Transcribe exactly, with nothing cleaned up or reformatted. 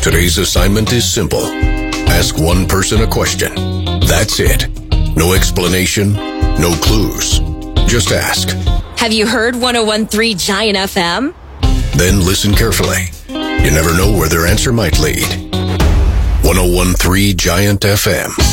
Today's assignment is simple. Ask one person a question. That's it. No explanation, no clues. Just ask. Have you heard one oh one point three Giant F M? Then listen carefully. You never know where their answer might lead. one oh one point three Giant F M.